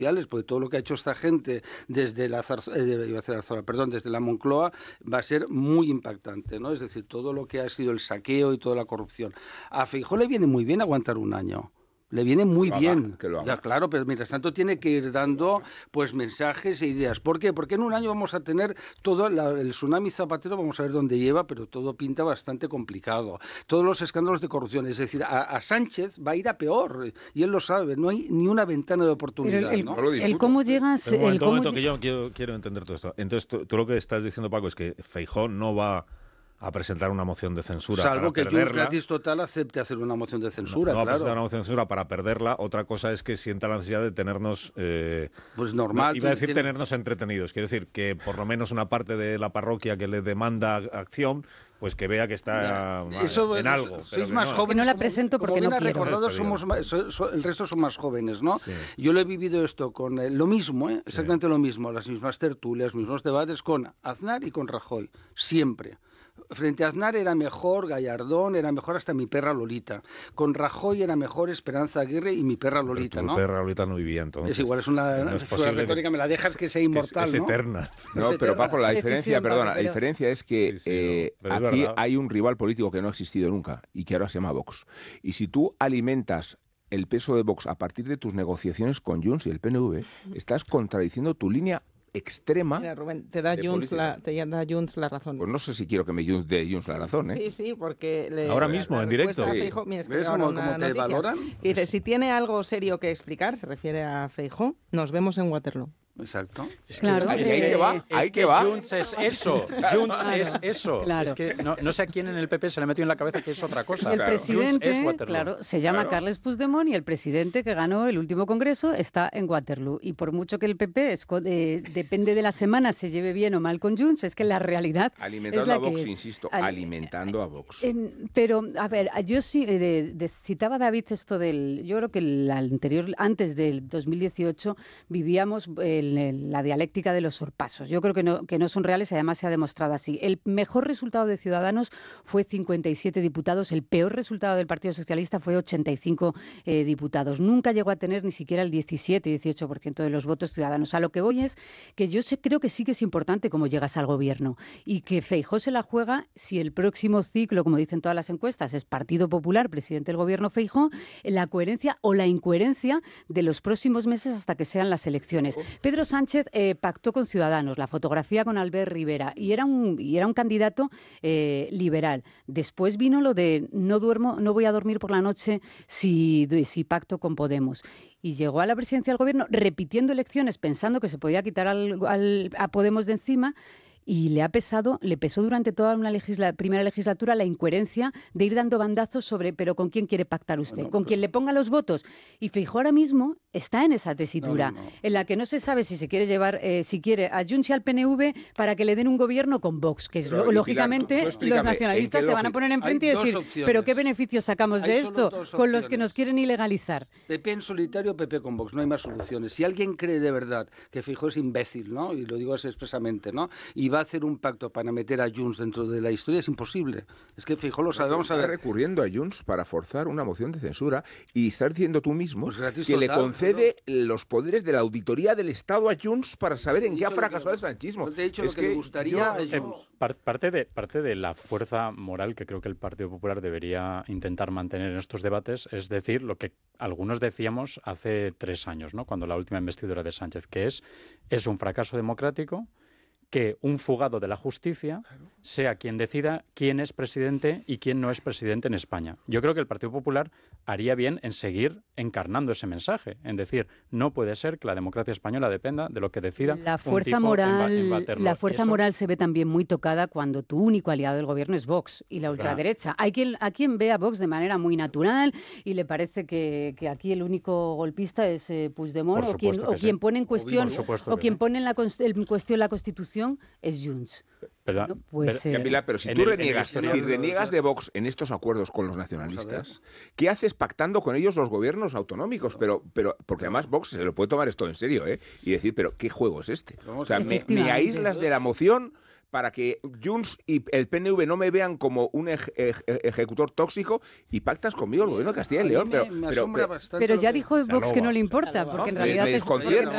porque todo lo que ha hecho esta gente desde desde la Moncloa va a ser muy impactante, ¿no? Es decir, todo lo que ha sido el saqueo y toda la corrupción. A Feijóo le viene muy bien aguantar un año. Le viene muy bien. Que lo haga. Ya, claro, pero mientras tanto tiene que ir dando pues mensajes e ideas. ¿Por qué? Porque en un año vamos a tener todo el tsunami Zapatero, vamos a ver dónde lleva, pero todo pinta bastante complicado. Todos los escándalos de corrupción, es decir, a Sánchez va a ir a peor, y él lo sabe, no hay ni una ventana de oportunidad. El cómo llegas... Pero un momento que yo quiero entender todo esto. Entonces, tú lo que estás diciendo, Paco, es que Feijóo no va a presentar una moción de censura salvo para que perderla. Junts gratis total acepte hacer una moción de censura, no va a claro. presentar una moción de censura para perderla. Otra cosa es que sienta la necesidad de tenernos... pues normal. Iba a decir tenernos entretenidos. Quiero decir que por lo menos una parte de la parroquia que le demanda acción, pues que vea que está en algo. Sois más jóvenes. Que no la presento porque no quiero. El resto son más jóvenes, ¿no? Sí. Yo lo he vivido esto con lo mismo, exactamente lo mismo, las mismas tertulias, los mismos debates con Aznar y con Rajoy, siempre. Frente a Aznar era mejor Gallardón, era mejor hasta mi perra Lolita. Con Rajoy era mejor Esperanza Aguirre y mi perra Lolita, pero tu ¿no? perra Lolita no vivía entonces. Es igual, es una retórica, me la dejas que sea inmortal, es ¿no? eterna. No, pero Paco, la diferencia es que aquí hay un rival político que no ha existido nunca y que ahora se llama Vox. Y si tú alimentas el peso de Vox a partir de tus negociaciones con Junts y el PNV, estás contradiciendo tu línea extrema. Mira, Rubén, te da Junts la razón. Pues no sé si quiero que me dé Junts la razón, ¿eh? Sí, porque... Ahora mismo, en directo. Feijóo, mira, es que ¿Ves cómo te valoran? Y dice, si tiene algo serio que explicar, se refiere a Feijóo, nos vemos en Waterloo. Exacto. Claro. Ahí que va. Junts es eso. Junts es eso. Claro. Es que no sé a quién en el PP se le metió en la cabeza que es otra cosa. El presidente, Junts es Waterloo. claro, se llama Carles Puigdemont y el presidente que ganó el último congreso está en Waterloo. Y por mucho que el PP depende de la semana se lleve bien o mal con Junts, es que la realidad alimentando es la a Vox, que es. insisto, alimentando a Vox. Pero, a ver, yo sí citaba David esto yo creo que el anterior, antes del 2018, vivíamos la dialéctica de los sorpasos. Yo creo que no son reales y además se ha demostrado así. El mejor resultado de Ciudadanos fue 57 diputados, el peor resultado del Partido Socialista fue 85 diputados. Nunca llegó a tener ni siquiera el 17-18% de los votos Ciudadanos. A lo que voy es que creo que sí que es importante cómo llegas al gobierno y que Feijóo se la juega si el próximo ciclo, como dicen todas las encuestas, es Partido Popular, presidente del gobierno Feijóo, la coherencia o la incoherencia de los próximos meses hasta que sean las elecciones. Pedro Sánchez pactó con Ciudadanos, la fotografía con Albert Rivera, y era un candidato liberal. Después vino lo de no voy a dormir por la noche si pacto con Podemos. Y llegó a la presidencia del gobierno repitiendo elecciones pensando que se podía quitar a Podemos de encima. Y le pesó durante toda una primera legislatura la incoherencia de ir dando bandazos sobre, pero ¿con quién quiere pactar usted? ¿Con quién le ponga los votos? Y Feijóo ahora mismo está en esa tesitura, en la que no se sabe si se quiere llevar, si quiere a Junts y al PNV para que le den un gobierno con Vox, que es lógicamente los nacionalistas se van a poner enfrente y decir, pero ¿qué beneficios sacamos de esto con los que nos quieren ilegalizar? PP en solitario, PP con Vox, no hay más soluciones. Si alguien cree de verdad que Feijóo es imbécil, ¿no? Y lo digo así expresamente, ¿no? Y va a hacer un pacto para meter a Junts dentro de la historia, es imposible. Es que Feijóo lo sabe. Vamos a ver. Está recurriendo a Junts para forzar una moción de censura y estás diciendo tú mismo pues que le concede los poderes de la auditoría del Estado a Junts para saber en qué ha fracasado el sanchismo. Te he dicho lo que le gustaría a Junts. Parte de la fuerza moral que creo que el Partido Popular debería intentar mantener en estos debates es decir lo que algunos decíamos hace 3 años, ¿no? Cuando la última investidura de Sánchez, que es un fracaso democrático que un fugado de la justicia sea quien decida quién es presidente y quién no es presidente en España. Yo creo que el Partido Popular haría bien en seguir encarnando ese mensaje, en decir, no puede ser que la democracia española dependa de lo que decida la fuerza un tipo moral, en Waterloo. La fuerza moral se ve también muy tocada cuando tu único aliado del gobierno es Vox y la ultraderecha. Hay quien ve a Vox de manera muy natural y le parece que aquí el único golpista es Puigdemont o quien pone en cuestión pone en cuestión la Constitución es Junts. Pero si tú reniegas de Vox en estos acuerdos con los nacionalistas, ¿qué haces pactando con ellos los gobiernos autonómicos? Pero porque además Vox se lo puede tomar esto en serio, y decir, pero ¿qué juego es este? O sea, me aíslas de la moción para que Junts y el PNV no me vean como un ejecutor tóxico y pactas conmigo el gobierno de Castilla y León. Pero ya dijo Vox que no le importa, porque en realidad me desconcierta.